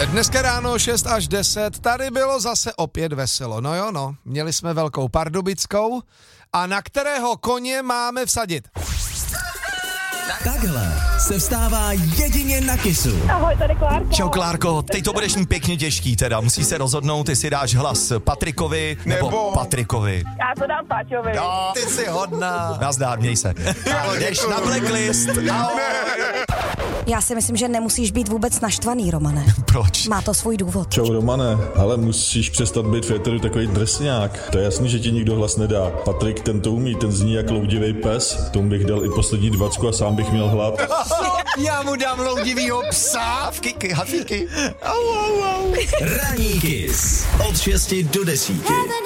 Dneska ráno 6 až 10, tady bylo zase opět veselo. No jo, no, měli jsme velkou Pardubickou a na kterého koně máme vsadit? Takhle se vstává jedině na Kissu. Ahoj, tady Klárka. Čau Klárko, teď to budeš mít pěkně těžký teda, musíš se rozhodnout, jestli dáš hlas Patrikovi nebo Patrikovi. Já to dám Páťovi. Jo, ty jsi hodná. Nazdár, měj se. Jdeš na blacklist. Já si myslím, že nemusíš být vůbec naštvaný, Romane. Proč? Má to svůj důvod. Čau Romane, ale musíš přestat být v éteru takový drsňák. To je jasný, že ti nikdo hlas nedá. Patrik ten to umí, ten zní jak loudivý pes. Tomu bych dal i poslední 20 a sám bych měl hlad. Já mu dám loudivýho psa. Vkiky, hafíky. Ranní Kiss od 6 do 10.